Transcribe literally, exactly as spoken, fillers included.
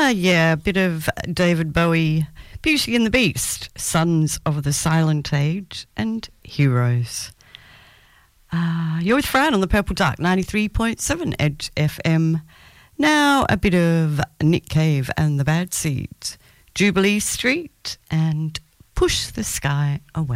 Ah, yeah, a bit of David Bowie, Beauty and the Beast, Sons of the Silent Age, and Heroes. Uh, you're with Fran on the Purple Dark, ninety-three point seven Edge F M. Now a bit of Nick Cave and the Bad Seeds, Jubilee Street, and Push the Sky Away.